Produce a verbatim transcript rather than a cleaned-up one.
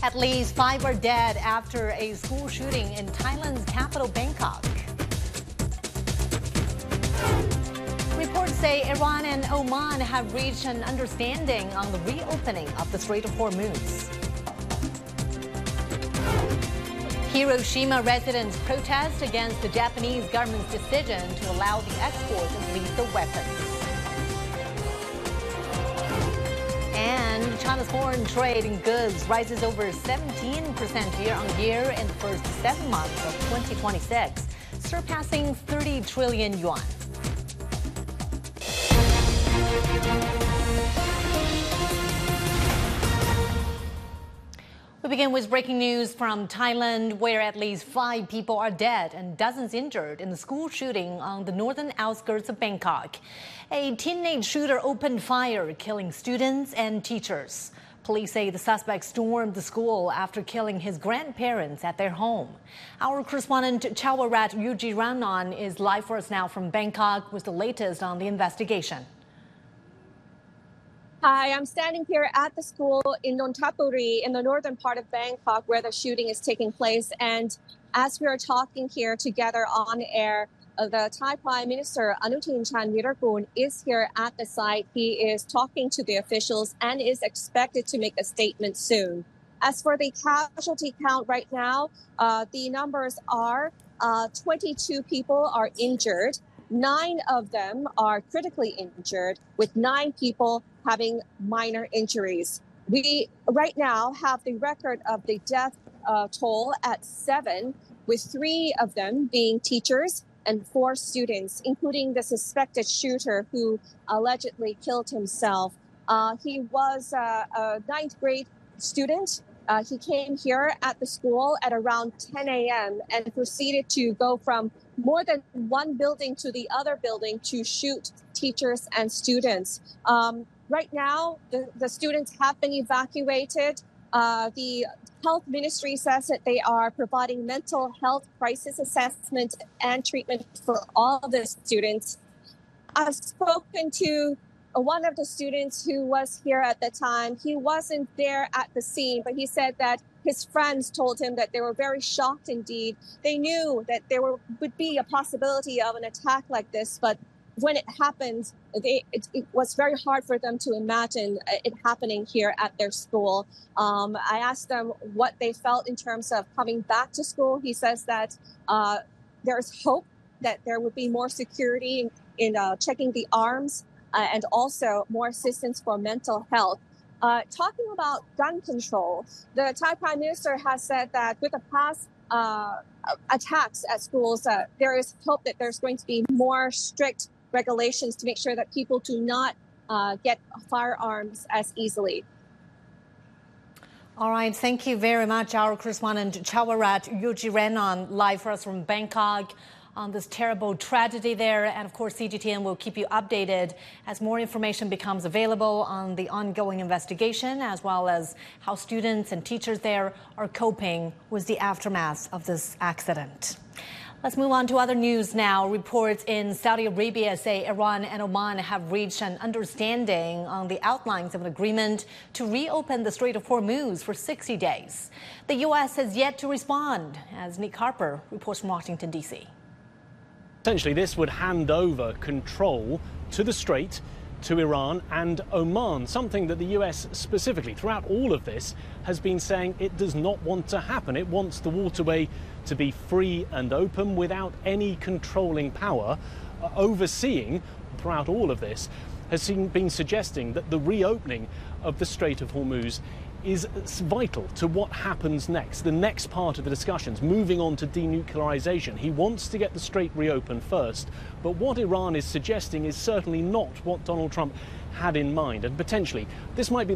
At least five are dead after a school shooting in Thailand's capital, Bangkok. Reports say Iran and Oman have reached an understanding on the reopening of the Strait of Hormuz. Hiroshima residents protest against the Japanese government's decision to allow the export of lethal weapons. And China's foreign trade in goods rises over seventeen percent year-on-year in the first seven months of twenty twenty-six, surpassing thirty trillion yuan. We begin with breaking news from Thailand, where at least five people are dead and dozens injured in the school shooting on the northern outskirts of Bangkok. A teenage shooter opened fire, killing students and teachers. Police say the suspect stormed the school after killing his grandparents at their home. Our correspondent Chawarat Yujiranan is live for us now from Bangkok with the latest on the investigation. Hi, I'm standing here at the school in Nonthaburi in the northern part of Bangkok where the shooting is taking place. And as we are talking here together on air, uh, the Thai Prime Minister Anutin Charnvirakul is here at the site. He is talking to the officials and is expected to make a statement soon. As for the casualty count right now, uh, the numbers are uh, twenty-two people are injured. Nine of them are critically injured, with nine people having minor injuries. We right now have the record of the death uh, toll at seven, with three of them being teachers and four students, including the suspected shooter who allegedly killed himself. Uh, he was uh, a ninth grade student. Uh, he came here at the school at around ten a m and proceeded to go from more than one building to the other building to shoot teachers and students. Um, right now, the, the students have been evacuated. Uh, the health ministry says that they are providing mental health crisis assessment and treatment for all of the students. I've spoken to one of the students who was here at the time. He wasn't there at the scene, but he said that his friends told him that they were very shocked indeed. They knew that there were, would be a possibility of an attack like this, but when it happened, they, it, it was very hard for them to imagine it happening here at their school. Um, I asked them what they felt in terms of coming back to school. He says that uh, there's hope that there would be more security in, in uh, checking the arms uh, and also more assistance for mental health. Uh, talking about gun control, the Thai Prime Minister has said that with the past uh, attacks at schools, uh, there is hope that there's going to be more strict regulations to make sure that people do not uh, get firearms as easily. All right, thank you very much. Our correspondent Chawarat Yujiranan live for us from Bangkok on this terrible tragedy there. And of course, C G T N will keep you updated as more information becomes available on the ongoing investigation, as well as how students and teachers there are coping with the aftermath of this accident. Let's move on to other news now. Reports in Saudi Arabia say Iran and Oman have reached an understanding on the outlines of an agreement to reopen the Strait of Hormuz for sixty days. The U S has yet to respond, as Nick Harper reports from Washington, D C Essentially, this would hand over control to the strait to Iran and Oman, something that the U S specifically throughout all of this has been saying it does not want to happen. It wants the waterway to be free and open without any controlling power. Uh, overseeing throughout all of this has seen, been suggesting that the reopening of the Strait of Hormuz is vital to what happens next, the next part of the discussions, moving on to denuclearization. He wants to get the strait reopened first, but what Iran is suggesting is certainly not what Donald Trump had in mind, and potentially this might be